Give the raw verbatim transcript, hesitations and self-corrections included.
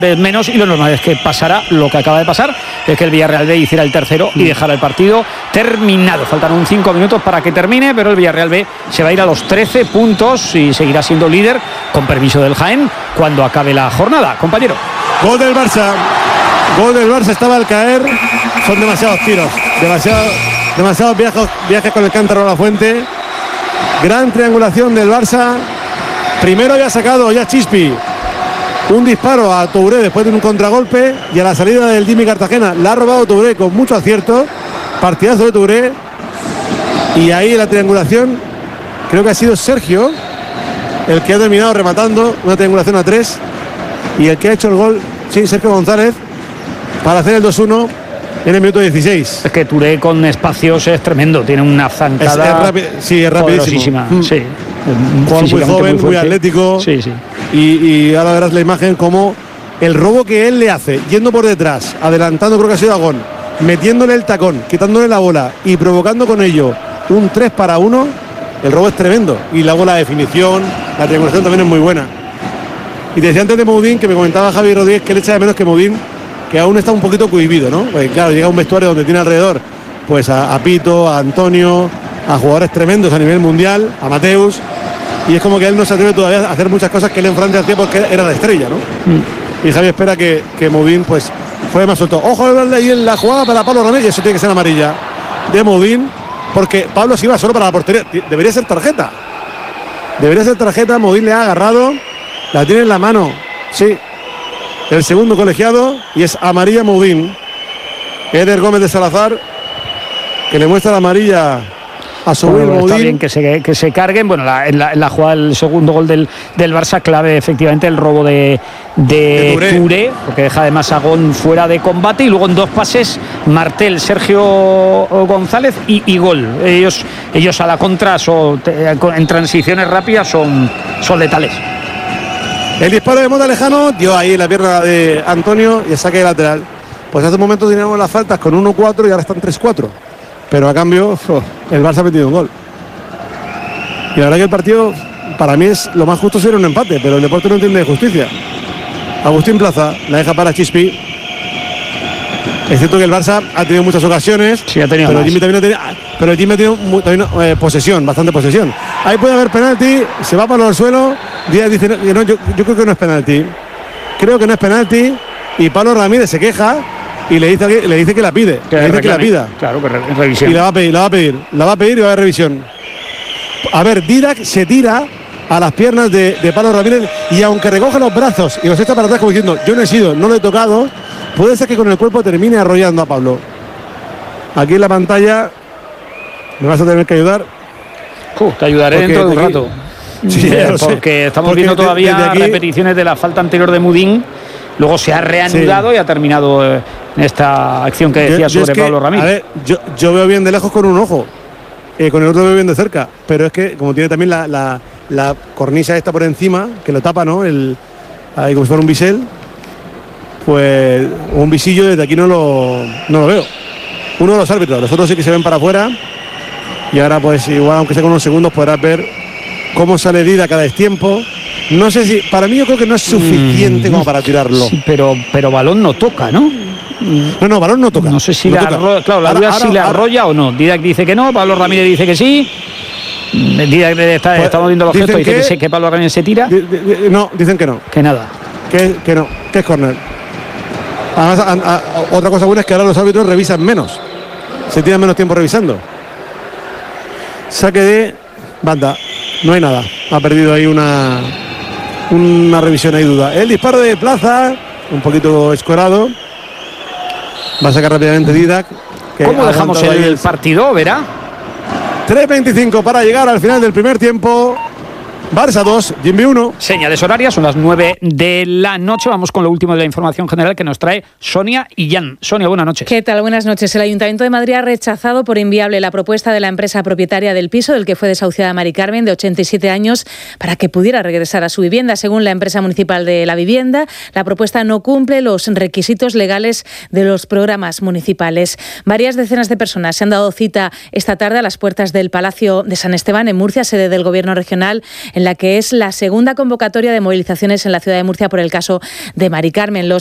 menos, y lo normal es que pasará lo que acaba de pasar, es que el Villarreal B hiciera el tercero y dejara el partido terminado. Faltan un cinco minutos para que termine, pero el Villarreal B se va a ir a los trece puntos y seguirá siendo líder, con permiso del Jaén, cuando acabe la jornada. Compañero. Gol del Barça. Gol del Barça, estaba al caer. Son demasiados tiros, demasiado, demasiados viajes, viajes con el cántaro a la fuente. Gran triangulación del Barça. Primero había sacado ya Chispi un disparo a Touré después de un contragolpe, y a la salida del Jimmy Cartagena la ha robado Touré con mucho acierto. Partidazo de Touré. Y ahí la triangulación, creo que ha sido Sergio el que ha terminado rematando una triangulación a tres, y el que ha hecho el gol, sí, Sergio González, para hacer el dos uno en el minuto dieciséis. Es que Touré con espacios es tremendo, tiene una zancada. Es, es rapi- sí, es rapidísimo. Mm. Sí. Juan muy joven, muy, muy atlético. Sí, sí. Y, y ahora verás la imagen como el robo que él le hace, yendo por detrás, adelantando, creo que ha sido Agón, metiéndole el tacón, quitándole la bola y provocando con ello un tres para uno. El robo es tremendo. Y luego la definición, la triangulación también es muy buena. Y te decía antes de Moudín, que me comentaba Javi Rodríguez que le echa de menos que Moudín, que aún está un poquito cohibido, ¿no? Porque claro, llega a un vestuario donde tiene alrededor pues a, a Pito, a Antonio, a jugadores tremendos a nivel mundial, a Mateus, y es como que él no se atreve todavía a hacer muchas cosas que él en Francia hacía porque era la estrella, ¿no? Mm. Y Javi espera que, que Moudín pues fue más suelto. Ojo de verle ahí en la jugada para Pablo Ramírez, eso tiene que ser amarilla de Moudín, porque Pablo se iba solo para la portería, debería ser tarjeta. Debería ser tarjeta, Moudín le ha agarrado, la tiene en la mano, sí. El segundo colegiado, y es amarilla Moudín. Eder Gómez de Salazar, que le muestra la amarilla a Sobuil bueno, Moudín. Está bien que se, que se carguen. Bueno, la, en, la, en la jugada del segundo gol del, del Barça, clave efectivamente el robo de, de, de Touré. Touré, porque deja además a Agón fuera de combate, y luego en dos pases Martel, Sergio González y, y gol. Ellos, ellos a la contra son, en transiciones rápidas son, son letales. El disparo de Mota Lejano dio ahí la pierna de Antonio y el saque de lateral. Pues hace un momento teníamos las faltas con uno cuatro y ahora están tres cuatro. Pero a cambio, oh, el Barça ha metido un gol. Y la verdad que el partido, para mí, es lo más justo sería un empate, pero el deporte no entiende de justicia. Agustín Plaza la deja para Chispi. Es cierto que el Barça ha tenido muchas ocasiones, sí, ha tenido pero, más. Jimmy también ha tenido, pero Jimmy ha tenido muy, también, eh, posesión, bastante posesión. Ahí puede haber penalti, se va para el suelo. Díaz dice, no, yo, yo creo que no es penalti. Creo que no es penalti. Y Pablo Ramírez se queja y le dice que, le dice que la pide. Que le dice reclame. que la pida. Claro, que re revisión. Y la va a pedir, la va a pedir, la va a pedir y va a haber revisión. A ver, Didac se tira a las piernas de, de Pablo Ramírez, y aunque recoge los brazos y los echa para atrás como diciendo, yo no he sido, no lo he tocado, puede ser que con el cuerpo termine arrollando a Pablo. Aquí en la pantalla me vas a tener que ayudar. Uh, te ayudaré porque dentro de un aquí, rato. Sí, eh, porque estamos porque viendo todavía de, aquí, repeticiones de la falta anterior de Moudín. Luego se ha reanudado, sí, y ha terminado eh, esta acción que decía yo, yo sobre es que, Pablo Ramírez. A ver, yo, yo veo bien de lejos con un ojo, eh, con el otro veo bien de cerca, pero es que como tiene también la, la, la cornisa esta por encima, que lo tapa, ¿no? El, ahí como si fuera un bisel, pues un visillo desde aquí no lo, no lo veo. Uno de los árbitros, los otros sí que se ven para afuera, y ahora pues igual, aunque sea con unos segundos, podrás ver cómo sale Dida cada destiempo. No sé si, para mí yo creo que no es suficiente mm, como para tirarlo. Sí, pero, pero balón no toca, ¿no? No, no, balón no toca. No sé si no le toca. arrolla, claro, la ahora, duda es ahora, si le ahora. arrolla o no. Didac dice que no, Pablo Ramírez dice que sí. Didac está, pues, estamos viendo los gestos, dice que, que, sí, que Pablo Ramírez se tira. Di, di, no, dicen que no. Que nada. Que, que no, que es córner. Además, a, a, otra cosa buena es que ahora los árbitros revisan menos. Se tiran menos tiempo revisando. Saque de banda. No hay nada. Ha perdido ahí una, una revisión, hay duda. El disparo de Plaza, un poquito escorado. Va a sacar rápidamente Didac. ¿Cómo dejamos el, el partido, verá? tres veinticinco para llegar al final del primer tiempo. Barça dos, Jimmy uno. Señales horarias, son las nueve de la noche. Vamos con lo último de la información general que nos trae Sonia y Jan. Sonia, buenas noches. ¿Qué tal? Buenas noches. El Ayuntamiento de Madrid ha rechazado por inviable la propuesta de la empresa propietaria del piso del que fue desahuciada Mari Carmen, de ochenta y siete años, para que pudiera regresar a su vivienda. Según la empresa municipal de la vivienda, la propuesta no cumple los requisitos legales de los programas municipales. Varias decenas de personas se han dado cita esta tarde a las puertas del Palacio de San Esteban, en Murcia, sede del Gobierno regional, en en la que es la segunda convocatoria de movilizaciones en la ciudad de Murcia por el caso de Mari Carmen. Los